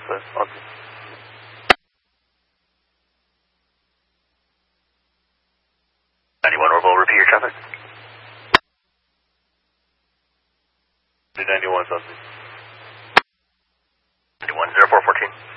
southwest, Austin. 91 Orville, repeat your traffic. 91 southwest. 91 0414.